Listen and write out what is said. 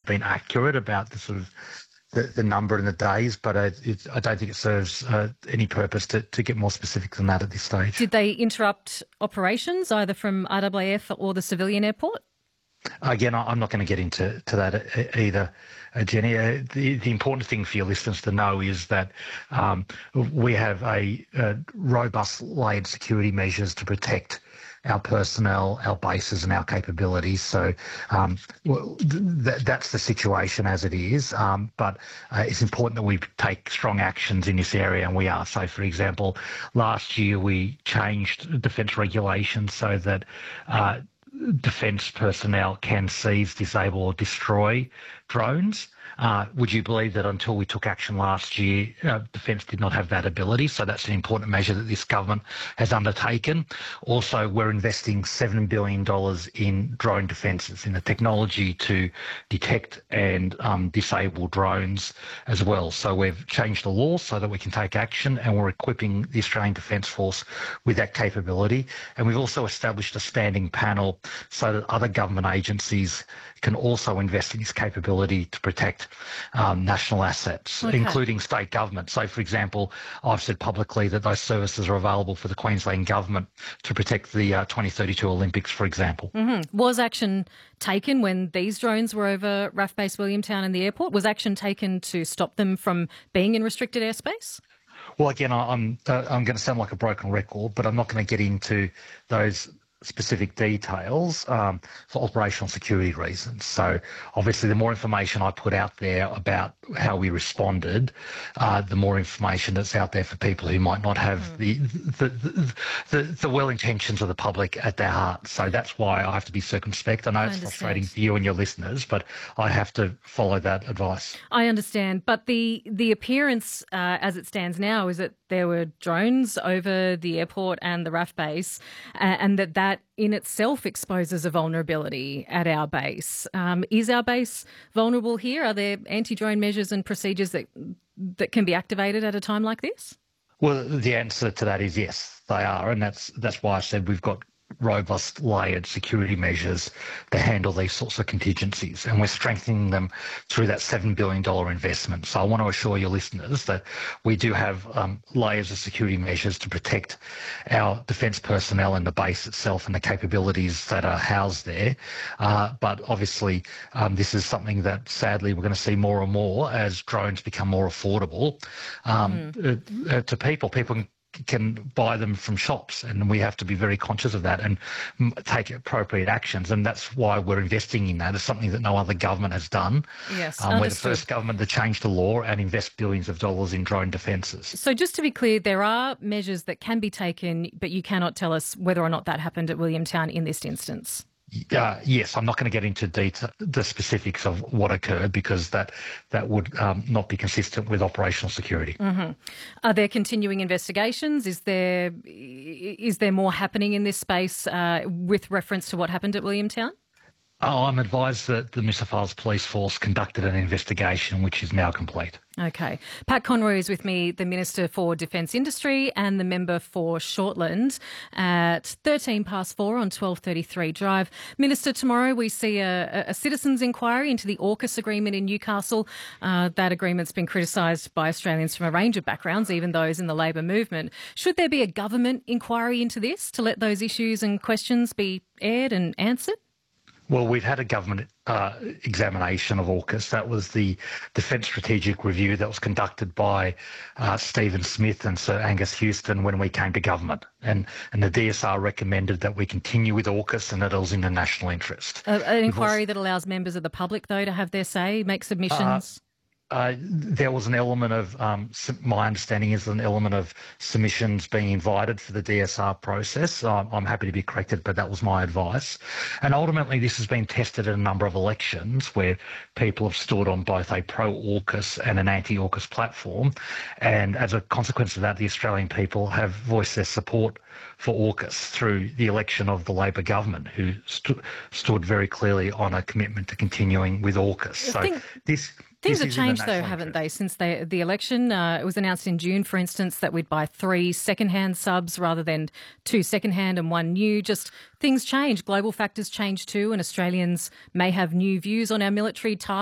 been accurate about the sort of the number and the days, but I don't think it serves any purpose to get more specific than that at this stage. Did they interrupt operations either from RAAF or the civilian airport? Again, I'm not going to get into that either, Jenny. The important thing for your listeners to know is that we have a robust layered security measures to protect our personnel, our bases and our capabilities. So that's the situation as it is. But it's important that we take strong actions in this area, and we are. So, for example, last year we changed defence regulations so that defence personnel can seize, disable or destroy drones. Would you believe that until we took action last year, Defence did not have that ability? So that's an important measure that this government has undertaken. Also, we're investing $7 billion in drone defences, in the technology to detect and disable drones as well. So we've changed the law so that we can take action, and we're equipping the Australian Defence Force with that capability. And we've also established a standing panel so that other government agencies can also invest in this capability to protect national assets, including state government. So, for example, I've said publicly that those services are available for the Queensland government to protect the 2032 Olympics, for example. Mm-hmm. Was action taken when these drones were over RAF Base Williamtown and the airport? Was action taken to stop them from being in restricted airspace? Well, again, I'm going to sound like a broken record, but I'm not going to get into those specific details for operational security reasons. So obviously the more information I put out there about how we responded, the more information that's out there for people who might not have the well intentions of the public at their heart. So that's why I have to be circumspect. I know it's frustrating for you and your listeners, but I have to follow that advice. I understand, but the appearance as it stands now is that there were drones over the airport and the RAF base, and that in itself exposes a vulnerability at our base. Is our base vulnerable here? Are there anti-drone measures and procedures that can be activated at a time like this? Well, the answer to that is yes, they are, and that's why I said we've got robust layered security measures to handle these sorts of contingencies, and we're strengthening them through that $7 billion investment. So I want to assure your listeners that we do have layers of security measures to protect our defence personnel and the base itself and the capabilities that are housed there. But obviously this is something that sadly we're going to see more and more as drones become more affordable to people. People can buy them from shops, and we have to be very conscious of that and take appropriate actions, and that's why we're investing in that. It's something that no other government has done. Yes, we're the first government to change the law and invest billions of dollars in drone defences. So just to be clear, there are measures that can be taken, but you cannot tell us whether or not that happened at Williamtown in this instance. Yes, I'm not going to get into the specifics of what occurred, because that would not be consistent with operational security. Mm-hmm. Are there continuing investigations? Is there more happening in this space with reference to what happened at Williamtown? I'm advised that the New South Wales Police Force conducted an investigation which is now complete. Okay. Pat Conroy is with me, the Minister for Defence Industry and the member for Shortland at 4:13 on 1233 Drive. Minister, tomorrow we see a citizens' inquiry into the AUKUS agreement in Newcastle. That agreement's been criticised by Australians from a range of backgrounds, even those in the Labor movement. Should there be a government inquiry into this to let those issues and questions be aired and answered? Well, we've had a government examination of AUKUS. That was the Defence Strategic Review that was conducted by Stephen Smith and Sir Angus Houston when we came to government. And the DSR recommended that we continue with AUKUS and that it was in the national interest. An inquiry that allows members of the public, though, to have their say, make submissions? There was an element of, my understanding is an element of submissions being invited for the DSR process. I'm happy to be corrected, but that was my advice. And ultimately, this has been tested in a number of elections where people have stood on both a pro-AUKUS and an anti-AUKUS platform. And as a consequence of that, the Australian people have voiced their support for AUKUS through the election of the Labor government, who stood very clearly on a commitment to continuing with AUKUS. Things have changed, though, haven't they, since the election? It was announced in June, for instance, that we'd buy 3 second-hand subs rather than 2 second-hand and 1 new. Just things change. Global factors change too, and Australians may have new views on our military ties.